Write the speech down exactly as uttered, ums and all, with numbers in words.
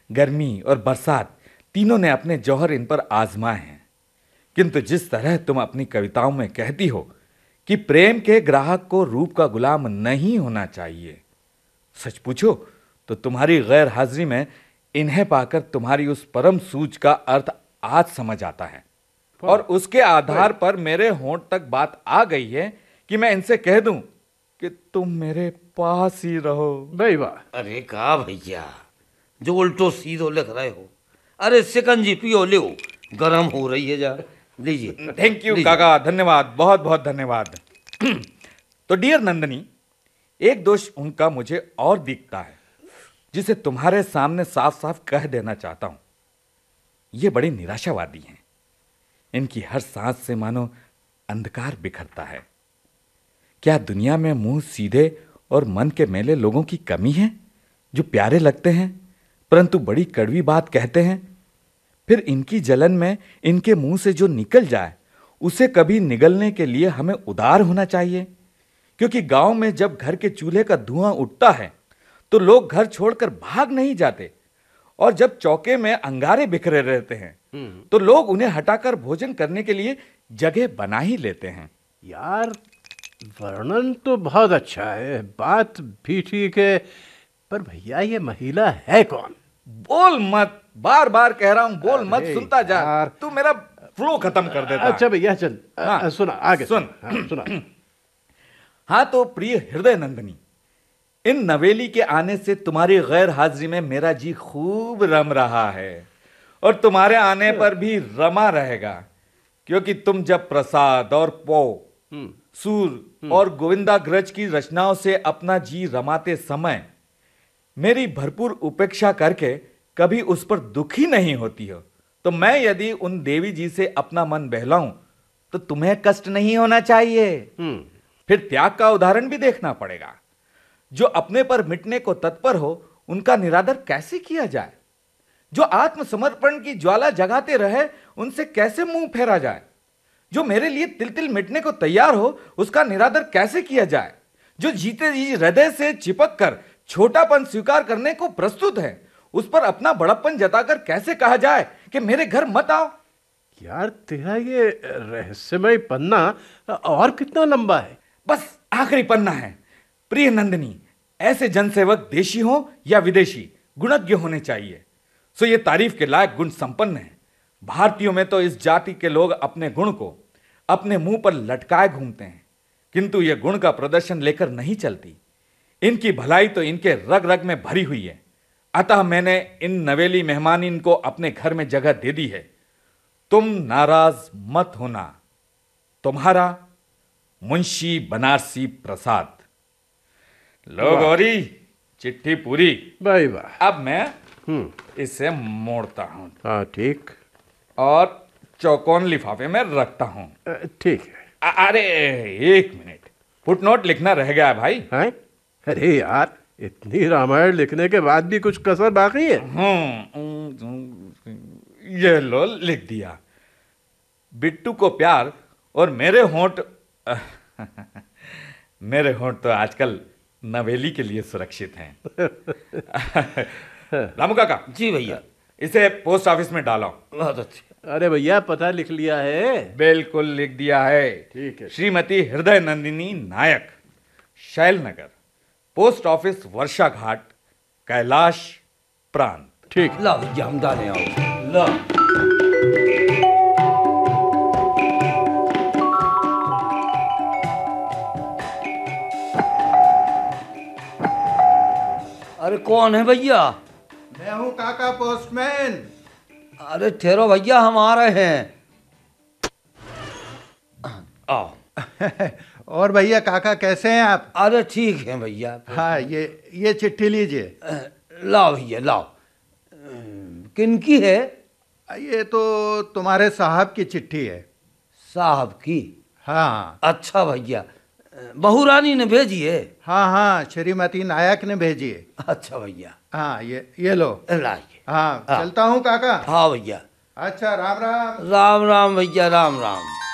गर्मी और बरसात तीनों ने अपने जौहर इन पर आजमाए हैं। किंतु जिस तरह तुम अपनी कविताओं में कहती हो कि प्रेम के ग्राहक को रूप का गुलाम नहीं होना चाहिए, सच पूछो तो तुम्हारी गैर हाजिरी में इन्हें पाकर तुम्हारी उस परम सूझ का अर्थ आज समझ आता है, और उसके आधार पर मेरे होंठ तक बात आ गई है कि मैं इनसे कह दूं कि तुम मेरे पास ही रहो। भाई वाह। अरे कहा भैया, जो उल्टो सीधो लिख रहे हो। अरे सिकंजी पियो, लो, गरम हो रही है, जा लीजिए। थैंक यू काका, धन्यवाद, बहुत बहुत धन्यवाद। तो डियर नंदनी, एक दोष उनका मुझे और दिखता है जिसे तुम्हारे सामने साफ साफ कह देना चाहता हूं। ये बड़ी निराशावादी हैं। इनकी हर सांस से मानो अंधकार बिखरता है। क्या दुनिया में मुंह सीधे और मन के मेले लोगों की कमी है, जो प्यारे लगते हैं परंतु बड़ी कड़वी बात कहते हैं? फिर इनकी जलन में इनके मुंह से जो निकल जाए उसे कभी निगलने के लिए हमें उदार होना चाहिए, क्योंकि गांव में जब घर के चूल्हे का धुआं उठता है तो लोग घर छोड़कर भाग नहीं जाते, और जब चौके में अंगारे बिखरे रहते हैं तो लोग उन्हें हटाकर भोजन करने के लिए जगह बना ही लेते हैं। यार वर्णन तो बहुत अच्छा है, बात भी ठीक है, पर भैया ये महिला है कौन? बोल मत, बार बार कह रहा हूं, बोल मत, सुनता जा। तू मेरा फ्लो खत्म कर देता। अच्छा भैया चल, हाँ, सुना आगे सुन। हाँ, सुना। हाँ तो प्रिय हृदय नंदनी, इन नवेली के आने से तुम्हारी गैर हाजिरी में मेरा जी खूब रम रहा है, और तुम्हारे आने पर भी रमा रहेगा, क्योंकि तुम जब प्रसाद और पो, सूर और गोविंदाग्रज की रचनाओं से अपना जी रमाते समय मेरी भरपूर उपेक्षा करके कभी उस पर दुखी नहीं होती हो, तो मैं यदि उन देवी जी से अपना मन बहलाऊं तो तुम्हें कष्ट नहीं होना चाहिए। फिर त्याग का उदाहरण भी देखना पड़ेगा। जो अपने पर मिटने को तत्पर हो उनका निरादर कैसे किया जाए? जो आत्मसमर्पण की ज्वाला जगाते रहे उनसे कैसे मुंह फेरा जाए? जो मेरे लिए तिल तिल मिटने को तैयार हो उसका निरादर कैसे किया जाए? जो जीते जी हृदय से चिपक कर छोटापन स्वीकार करने को प्रस्तुत है उस पर अपना बड़प्पन जताकर कैसे कहा जाए कि मेरे घर मत आओ? यार तेरा ये रहस्यमय पन्ना और कितना लंबा है? बस आखिरी पन्ना है। प्रिय नंदिनी, ऐसे जनसेवक देशी हो या विदेशी गुणज्ञ होने चाहिए, सो ये तारीफ के लायक गुण संपन्न है। भारतीयों में तो इस जाति के लोग अपने गुण को अपने मुंह पर लटकाए घूमते हैं, किंतु ये गुण का प्रदर्शन लेकर नहीं चलती। इनकी भलाई तो इनके रग रग में भरी हुई है। अतः मैंने इन नवेली मेहमानिन को अपने घर में जगह दे दी है। तुम नाराज मत होना। तुम्हारा मुंशी बनारसी प्रसाद। लो गौरी, चिट्ठी पूरी। भाई वाह। अब मैं इसे मोड़ता हूं। हाँ ठीक। और चौकोन लिफाफे में रखता हूं। ठीक है। अरे एक मिनट, फुटनोट लिखना रह गया है भाई। हैं? अरे यार, इतनी रामायण लिखने के बाद भी कुछ कसर बाकी है? हम्म, ये लो लिख दिया। बिट्टू को प्यार और मेरे होंठ मेरे होंठ तो आजकल नवेली के लिए सुरक्षित हैं। रामू काका। जी भैया। इसे पोस्ट ऑफिस में डालो। बहुत अच्छी। अरे भैया पता लिख लिया है? बिल्कुल लिख दिया है। ठीक है। श्रीमती हृदय नंदिनी नायक, शैल नगर, पोस्ट ऑफिस वर्षा घाट, कैलाश प्रांत। ठीक। ला भैया हम डाले आओ। ला। अरे कौन है भैया? मैं हूँ काका पोस्टमैन। अरे ठहरो भैया, हम आ रहे हैं। आओ। और भैया काका कैसे हैं आप? अरे ठीक है भैया। हाँ ये ये चिट्ठी लीजिए। लाओ भैया लाओ। किनकी है? ये तो तुम्हारे साहब की चिट्ठी है। साहब की? हाँ। अच्छा भैया, बहू रानी ने भेजी है? हाँ हाँ, श्रीमती नायक ने भेजी है। अच्छा भैया। हाँ ये ये लो। लाइए। हाँ चलता हूँ काका। हाँ भैया। अच्छा राम राम। राम राम भैया, राम राम।